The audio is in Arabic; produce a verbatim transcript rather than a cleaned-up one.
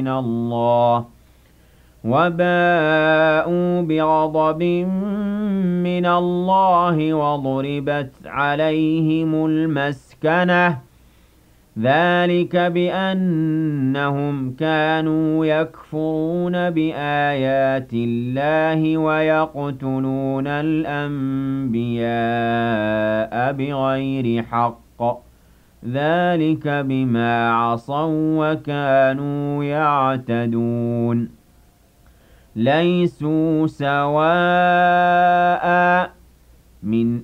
من الله وباءوا بغضب من الله وضربت عليهم المسكنة ذلك بأنهم كانوا يكفرون بآيات الله ويقتلون الأنبياء بغير حق ذلك بما عصوا وكانوا يعتدون ليسوا سواء من